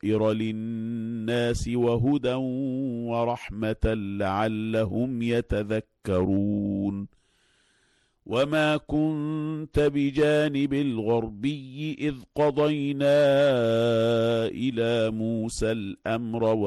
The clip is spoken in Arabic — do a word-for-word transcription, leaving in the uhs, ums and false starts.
بصائر للناس وهدى ورحمة لعلهم يتذكرون وما كنت بجانب الغربي إذ قضينا إلى موسى الأمر